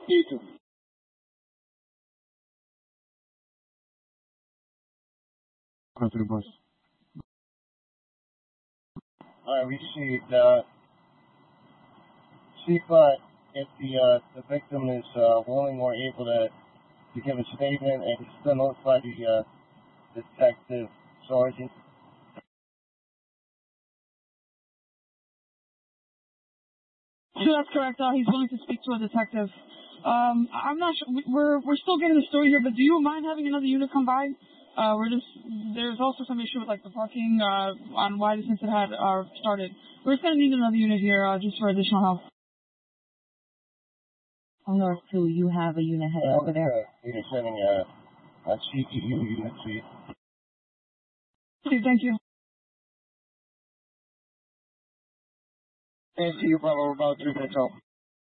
You too. Go through the bush. We see if the victim is willing or able to give a statement and still notify the detective sergeant. So that's correct. He's willing to speak to a detective. I'm not sure. We're still getting the story here, but do you mind having another unit come by? There's also some issue with like the parking on why this incident had started. We're just gonna need another unit here just for additional help. On North 2, you have a unit headed over there. You're sending a CTU unit to you. Okay, thank you. And see you, Bravo, about 3 minutes out.